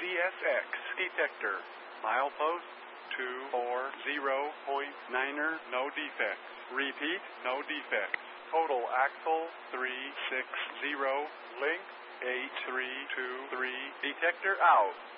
CSX detector. Milepost 240.9er, no defects. Repeat, no defects. Total axle 360, link 8323, detector out.